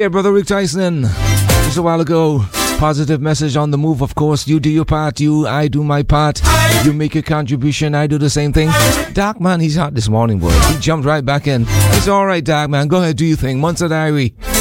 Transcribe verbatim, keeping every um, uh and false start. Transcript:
Yeah, brother Rick Tyson. Just a while ago. Positive message on the move, of course. You do your part, you, I do my part. You make your contribution, I do the same thing. Dark man, he's hot this morning, boy. He jumped right back in. It's alright, Dark man. Go ahead, do your thing. Monster Diary.